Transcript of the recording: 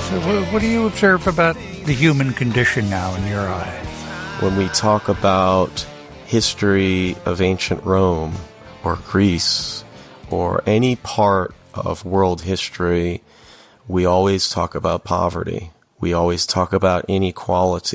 So what do you observe about the human condition now in your eyes? When we talk about history of ancient Rome or Greece or any part of world history, we always talk about poverty. We always talk about inequality.